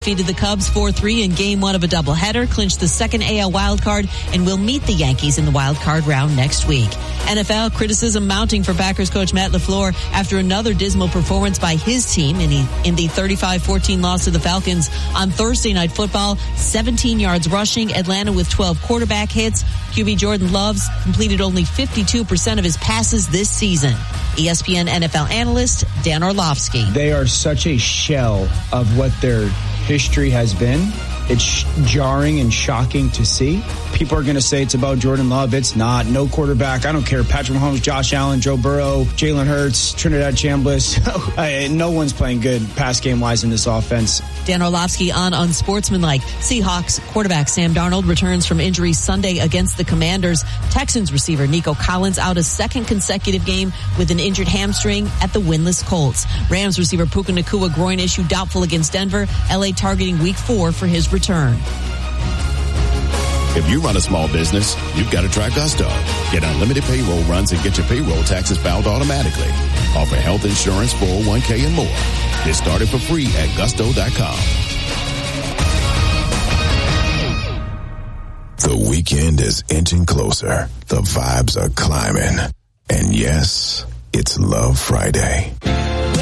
defeated the Cubs 4-3 in Game 1 of a doubleheader, clinched the second AL wildcard, and will meet the Yankees in the wildcard round next week. NFL criticism mounting for Packers coach Matt LaFleur after another dismal performance by his team in the 35-14 loss to the Falcons on Thursday Night Football. 17 yards rushing, Atlanta with 12 quarterback hits. QB Jordan Love completed only 52% of his passes this season. ESPN NFL analyst Dan Orlovsky. They are such a shell of what their history has been. It's jarring and shocking to see. People are going to say it's about Jordan Love. It's not. No quarterback. I don't care. Patrick Mahomes, Josh Allen, Joe Burrow, Jalen Hurts, Trinidad Chambliss. No one's playing good pass game-wise in this offense. Dan Orlovsky on Unsportsmanlike. Seahawks quarterback Sam Darnold returns from injury Sunday against the Commanders. Texans receiver Nico Collins out a second consecutive game with an injured hamstring at the winless Colts. Rams receiver Puka Nacua groin issue doubtful against Denver. LA targeting week 4 for his return. If you run a small business, you've got to try Gusto. Get unlimited payroll runs and get your payroll taxes filed automatically. Offer health insurance, 401k, and more. Get started for free at gusto.com. The weekend is inching closer. The vibes are climbing. And yes, it's Love Friday.